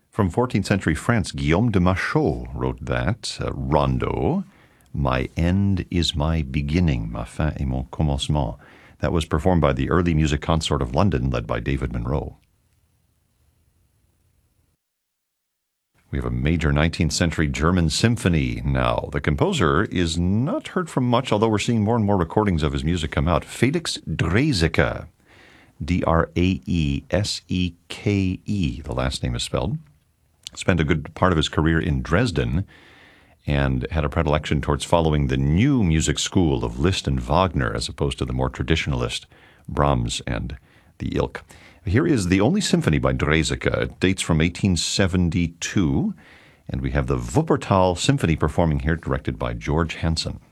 From 14th century France, Guillaume de Machaut wrote that. Rondo, my end is my beginning, ma fin est mon commencement. That was performed by the Early Music Consort of London, led by David Monroe. We have a major 19th century German symphony now. The composer is not heard from much, although we're seeing more and more recordings of his music come out. Felix Draeseke, D-R-A-E-S-E-K-E, the last name is spelled. Spent a good part of his career in Dresden and had a predilection towards following the new music school of Liszt and Wagner as opposed to the more traditionalist Brahms and the ilk. Here is the only symphony by Draeseke. It dates from 1872, and we have the Wuppertal Symphony performing here, directed by George Hansen.